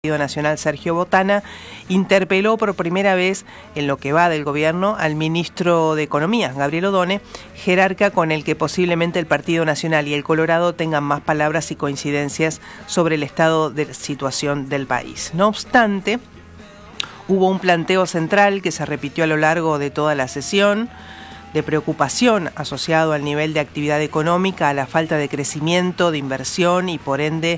Nacional Sergio Botana interpeló por primera vez en lo que va del gobierno al ministro de Economía, Gabriel Odone, jerarca con el que posiblemente el Partido Nacional y el Colorado tengan más palabras y coincidencias sobre el estado de situación del país. No obstante, hubo un planteo central que se repitió a lo largo de toda la sesión, de preocupación asociado al nivel de actividad económica, a la falta de crecimiento, de inversión y por ende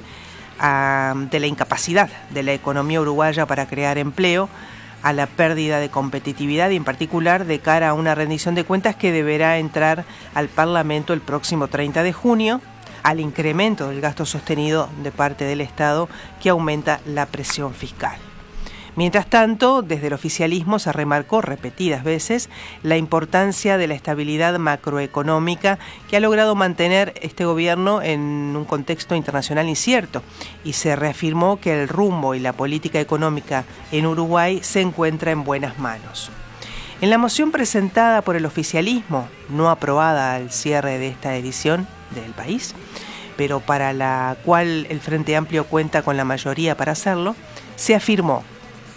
de la incapacidad de la economía uruguaya para crear empleo, a la pérdida de competitividad y en particular de cara a una rendición de cuentas que deberá entrar al Parlamento el próximo 30 de junio, al incremento del gasto sostenido de parte del Estado que aumenta la presión fiscal. Mientras tanto, desde el oficialismo se remarcó repetidas veces la importancia de la estabilidad macroeconómica que ha logrado mantener este gobierno en un contexto internacional incierto y se reafirmó que el rumbo y la política económica en Uruguay se encuentra en buenas manos. En la moción presentada por el oficialismo, no aprobada al cierre de esta edición del País, pero para la cual el Frente Amplio cuenta con la mayoría para hacerlo, se afirmó: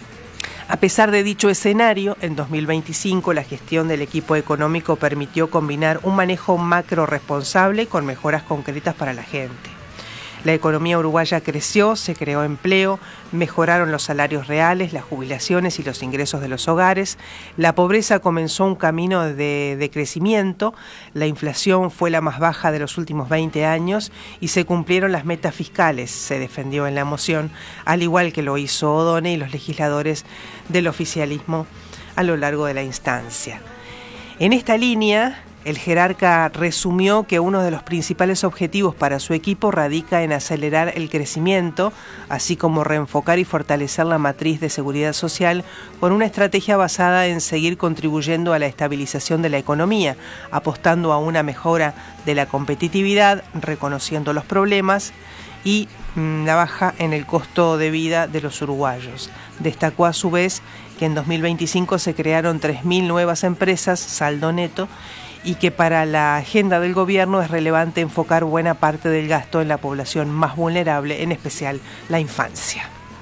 a pesar de dicho escenario, en 2025 la gestión del equipo económico permitió combinar un manejo macro responsable con mejoras concretas para la gente. La economía uruguaya creció, se creó empleo, mejoraron los salarios reales, las jubilaciones y los ingresos de los hogares, la pobreza comenzó un camino de crecimiento, la inflación fue la más baja de los últimos 20 años y se cumplieron las metas fiscales, se defendió en la moción, al igual que lo hizo Odone y los legisladores del oficialismo a lo largo de la instancia. En esta línea, el jerarca resumió que uno de los principales objetivos para su equipo radica en acelerar el crecimiento, así como reenfocar y fortalecer la matriz de seguridad social con una estrategia basada en seguir contribuyendo a la estabilización de la economía, apostando a una mejora de la competitividad, reconociendo los problemas y la baja en el costo de vida de los uruguayos. Destacó a su vez que en 2025 se crearon 3.000 nuevas empresas, saldo neto, y que para la agenda del gobierno es relevante enfocar buena parte del gasto en la población más vulnerable, en especial la infancia.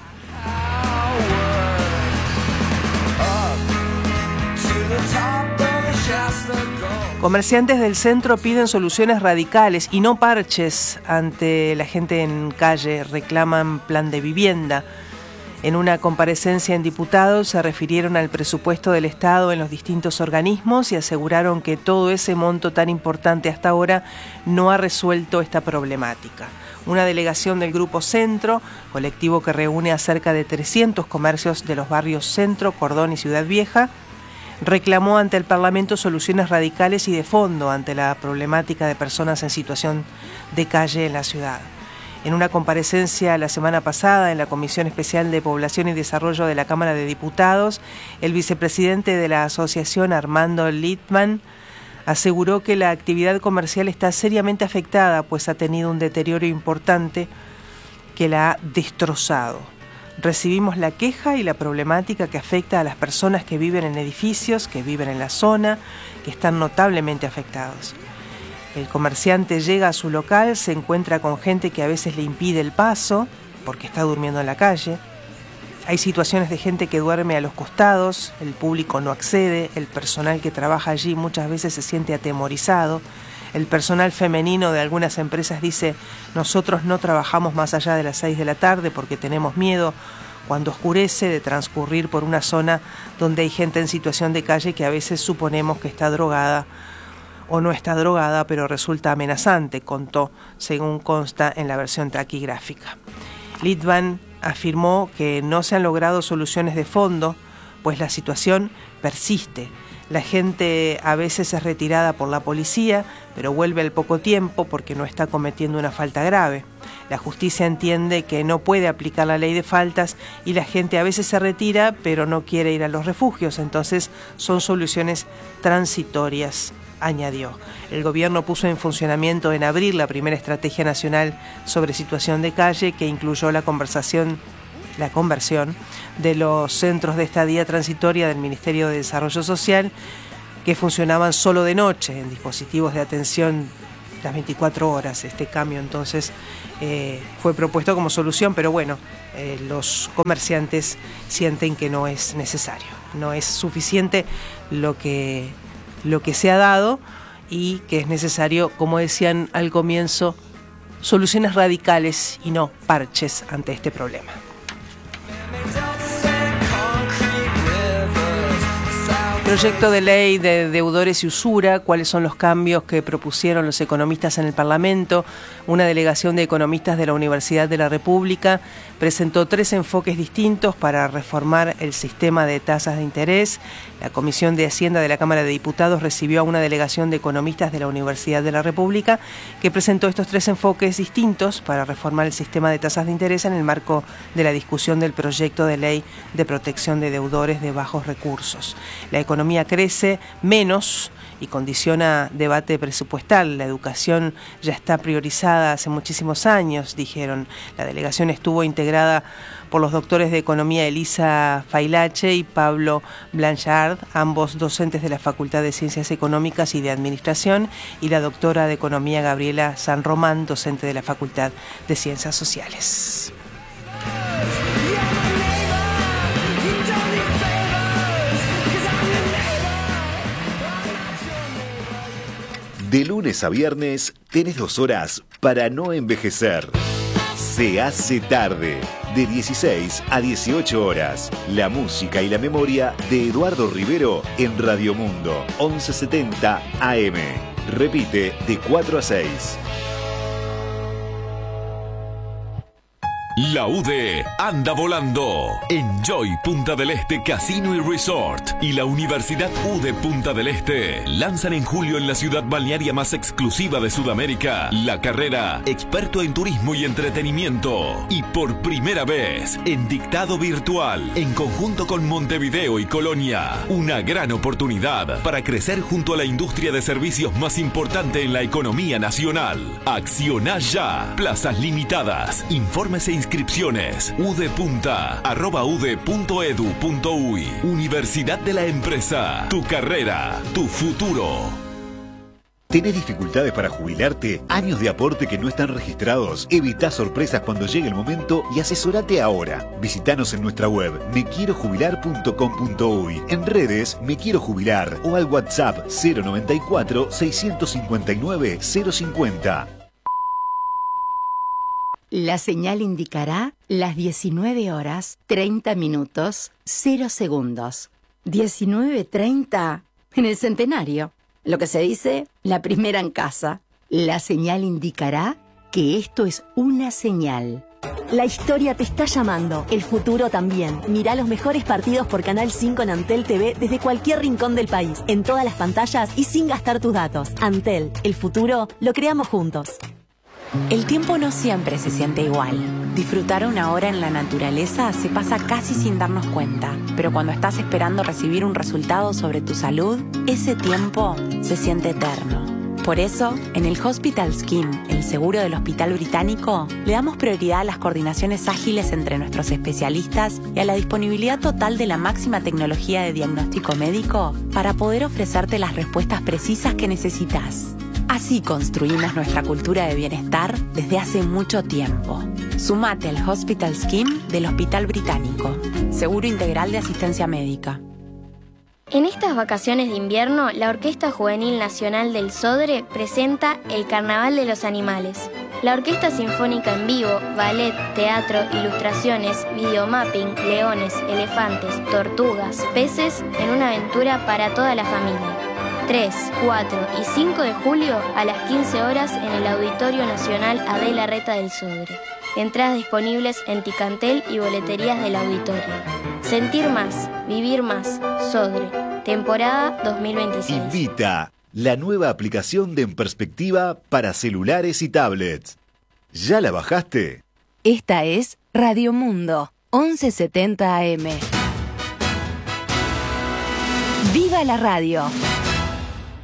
Comerciantes del centro piden soluciones radicales y no parches ante la gente en calle, reclaman plan de vivienda. En una comparecencia en diputados se refirieron al presupuesto del Estado en los distintos organismos y aseguraron que todo ese monto tan importante hasta ahora no ha resuelto esta problemática. Una delegación del Grupo Centro, colectivo que reúne a cerca de 300 comercios de los barrios Centro, Cordón y Ciudad Vieja, reclamó ante el Parlamento soluciones radicales y de fondo ante la problemática de personas en situación de calle en la ciudad. En una comparecencia la semana pasada en la Comisión Especial de Población y Desarrollo de la Cámara de Diputados, el vicepresidente de la asociación, Armando Littman, aseguró que la actividad comercial está seriamente afectada, pues ha tenido un deterioro importante que la ha destrozado. Recibimos la queja y la problemática que afecta a las personas que viven en edificios, que viven en la zona, que están notablemente afectados. El comerciante llega a su local, se encuentra con gente que a veces le impide el paso porque está durmiendo en la calle. Hay situaciones de gente que duerme a los costados, el público no accede, el personal que trabaja allí muchas veces se siente atemorizado. El personal femenino de algunas empresas dice: nosotros no trabajamos más allá de las 6 de la tarde porque tenemos miedo cuando oscurece de transcurrir por una zona donde hay gente en situación de calle que a veces suponemos que está drogada o no está drogada, pero resulta amenazante, contó, según consta en la versión taquigráfica. Littman afirmó que no se han logrado soluciones de fondo, pues la situación persiste. La gente a veces es retirada por la policía, pero vuelve al poco tiempo porque no está cometiendo una falta grave. La justicia entiende que no puede aplicar la ley de faltas y la gente a veces se retira, pero no quiere ir a los refugios, entonces son soluciones transitorias, añadió. El gobierno puso en funcionamiento en abril la primera estrategia nacional sobre situación de calle que incluyó la conversión de los centros de estadía transitoria del Ministerio de Desarrollo Social que funcionaban solo de noche en dispositivos de atención las 24 horas. Este cambio entonces fue propuesto como solución, pero bueno, los comerciantes sienten que no es necesario, no es suficiente lo que se ha dado y que es necesario, como decían al comienzo, soluciones radicales y no parches ante este problema. Proyecto de ley de deudores y usura, cuáles son los cambios que propusieron los economistas en el Parlamento. Una delegación de economistas de la Universidad de la República presentó 3 enfoques distintos para reformar el sistema de tasas de interés. La Comisión de Hacienda de la Cámara de Diputados recibió a una delegación de economistas de la Universidad de la República que presentó estos 3 enfoques distintos para reformar el sistema de tasas de interés en el marco de la discusión del proyecto de ley de protección de deudores de bajos recursos. La economía crece menos y condiciona debate presupuestal. La educación ya está priorizada hace muchísimos años, dijeron. La delegación estuvo integrada por los doctores de Economía Elisa Failache y Pablo Blanchard, ambos docentes de la Facultad de Ciencias Económicas y de Administración, y la doctora de Economía Gabriela San Román, docente de la Facultad de Ciencias Sociales. De lunes a viernes tenés 2 horas para no envejecer. Se hace tarde, de 16 a 18 horas. La música y la memoria de Eduardo Rivero en Radio Mundo, 1170 AM. Repite de 4 a 6. La UDE anda volando. Enjoy Punta del Este Casino y Resort y la Universidad UDE Punta del Este lanzan en julio en la ciudad balnearia más exclusiva de Sudamérica la carrera Experto en Turismo y Entretenimiento. Y por primera vez en dictado virtual en conjunto con Montevideo y Colonia. Una gran oportunidad para crecer junto a la industria de servicios más importante en la economía nacional. Acciona ya. Plazas limitadas. Informes e inscripciones udepunta@ude.edu.uy. Universidad de la Empresa. Tu carrera, tu futuro. ¿Tenés dificultades para jubilarte? ¿Años de aporte que no están registrados? Evita sorpresas cuando llegue el momento y asesorate ahora. Visítanos en nuestra web mequierojubilar.com.uy, en redes Me Quiero Jubilar o al WhatsApp 094 659 050. La señal indicará las 19 horas 30 minutos 0 segundos. 19:30 en el centenario. Lo que se dice, la primera en casa. La señal indicará que esto es una señal. La historia te está llamando, el futuro también. Mirá los mejores partidos por Canal 5 en Antel TV desde cualquier rincón del país, en todas las pantallas y sin gastar tus datos. Antel, el futuro lo creamos juntos. El tiempo no siempre se siente igual. Disfrutar una hora en la naturaleza se pasa casi sin darnos cuenta, pero cuando estás esperando recibir un resultado sobre tu salud, ese tiempo se siente eterno. Por eso, en el Hospital Scheme, el seguro del Hospital Británico, le damos prioridad a las coordinaciones ágiles entre nuestros especialistas y a la disponibilidad total de la máxima tecnología de diagnóstico médico para poder ofrecerte las respuestas precisas que necesitas. Así construimos nuestra cultura de bienestar desde hace mucho tiempo. Sumate al Hospital Scheme del Hospital Británico. Seguro integral de asistencia médica. En estas vacaciones de invierno, la Orquesta Juvenil Nacional del Sodre presenta El Carnaval de los Animales. La Orquesta Sinfónica en vivo, ballet, teatro, ilustraciones, videomapping, leones, elefantes, tortugas, peces, en una aventura para toda la familia. 3, 4 y 5 de julio a las 15 horas en el Auditorio Nacional Adela Reta del Sodre. Entradas disponibles en Ticantel y boleterías del auditorio. Sentir más, vivir más, Sodre. Temporada 2026. Invita, la nueva aplicación de En Perspectiva para celulares y tablets. ¿Ya la bajaste? Esta es Radio Mundo, 1170 AM. ¡Viva la radio!